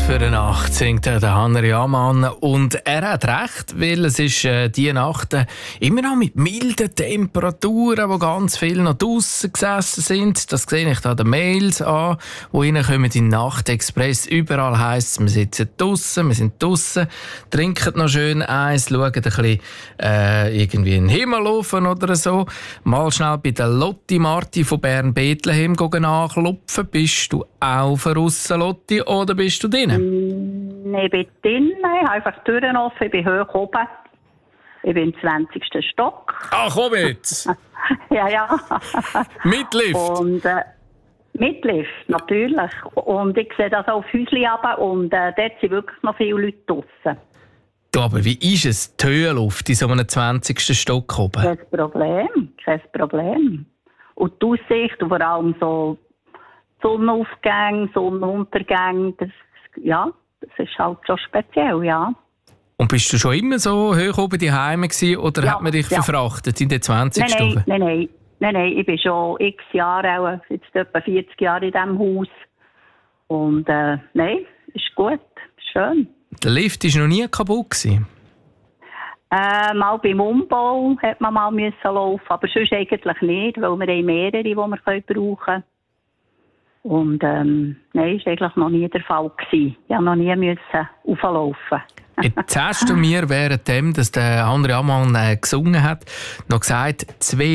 für eine Nacht, singt der Henry Amann. Und er hat recht, weil es ist diese Nacht immer noch mit milden Temperaturen, wo ganz viele noch draussen gesessen sind. Das sehe ich da den Mails an, die reinkommen in den Nachtexpress. Überall heisst es, wir sitzen draussen, wir sind draussen, trinken noch schön eins, schauen ein bisschen irgendwie in den Himmel rauf oder so. Mal schnell bei der Lotti Marti von Bern-Bethlehem nachklopfen. Bist du auch draussen, Lotti, oder bist du drinnen? Nein, ich bin drinnen. Ich habe einfach die Türen offen. Ich bin hoch oben. Ich bin im 20. Stock. Ach, komm jetzt! Ja. Mit Lift? Und mit Lift, natürlich. Und ich sehe das auf Häuschen runter und dort sind wirklich noch viele Leute draussen. Du, aber wie ist es, die Höhenluft in so einem 20. Stock oben? Kein Problem. Und die Aussicht, und vor allem so Sonnenaufgänge, Sonnenuntergänge, das ist halt schon speziell, ja. Und bist du schon immer so hoch oben daheim gewesen, oder hat man dich verfrachtet in den 20 Stufen? Nein, ich bin schon x Jahre, auch jetzt etwa 40 Jahre in diesem Haus. Und nein, ist gut, schön. Der Lift war noch nie kaputt gewesen? Mal beim Umbau hat man mal laufen, aber sonst eigentlich nicht, weil wir haben mehrere, die wir brauchen können. Und nein, das war eigentlich noch nie der Fall gewesen. Ich musste noch nie auflaufen. Jetzt hast du mir, währenddem, dass der Henry Amann gesungen hat, noch gesagt,